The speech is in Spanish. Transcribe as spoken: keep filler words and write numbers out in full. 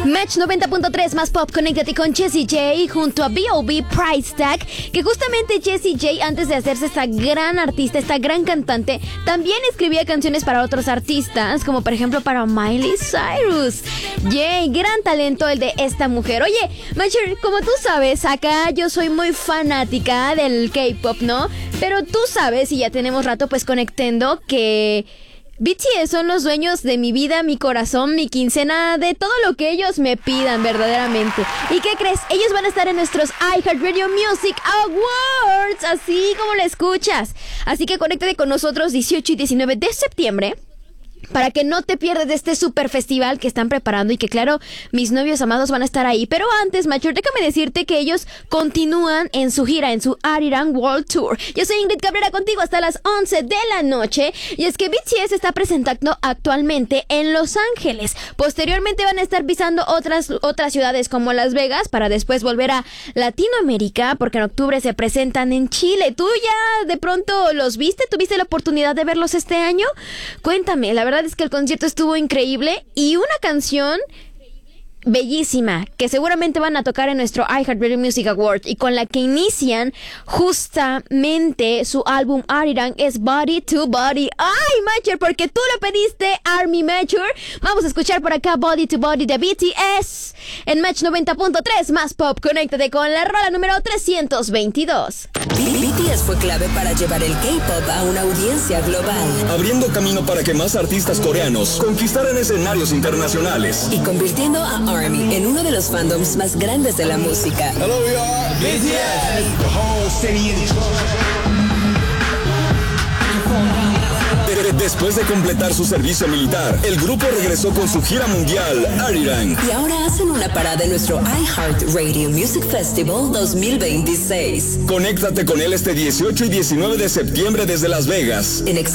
Match noventa punto tres más pop, conéctate con Jessie J junto a B O B Price Tag, que justamente Jessie J, antes de hacerse esta gran artista, esta gran cantante, también escribía canciones para otros artistas, como por ejemplo para Miley Cyrus. Yay, gran talento el de esta mujer. Oye, Matcher, como tú sabes, acá yo soy muy fanática del K-pop, ¿no? Pero tú sabes, y ya tenemos rato pues conectando, que B T S son los dueños de mi vida, mi corazón, mi quincena, de todo lo que ellos me pidan verdaderamente. ¿Y qué crees? Ellos van a estar en nuestros iHeartRadio Music Awards, así como lo escuchas. Así que conéctate con nosotros dieciocho y diecinueve de septiembre para que no te pierdas de este super festival que están preparando y que, claro, mis novios amados van a estar ahí. Pero antes, Macho, déjame decirte que ellos continúan en su gira, en su Arirang World Tour. Yo soy Ingrid Cabrera contigo hasta las once de la noche. Y es que B T S se está presentando actualmente en Los Ángeles. Posteriormente van a estar visando otras, otras ciudades como Las Vegas para después volver a Latinoamérica, porque en octubre se presentan en Chile. ¿Tú ya de pronto los viste? ¿Tuviste la oportunidad de verlos este año? Cuéntame, la verdad es que el concierto estuvo increíble y una canción bellísima que seguramente van a tocar en nuestro iHeartRadio Music Award y con la que inician justamente su álbum Arirang es Body to Body. ¡Ay, Matcher! Porque tú lo pediste, Army Matcher. Vamos a escuchar por acá Body to Body de B T S en Match noventa punto tres más pop. Conéctate con la rola número trescientos veintidós. B T S fue clave para llevar el K-pop a una audiencia global, abriendo camino para que más artistas coreanos conquistaran escenarios internacionales y convirtiendo a ARMY en uno de los fandoms más grandes de la música. Hello, we are B T S. The whole city in Después de completar su servicio militar, el grupo regresó con su gira mundial, Arirang. Y ahora hacen una parada en nuestro iHeartRadio Music Festival dos mil veintiséis. Conéctate con él este dieciocho y diecinueve de septiembre desde Las Vegas. En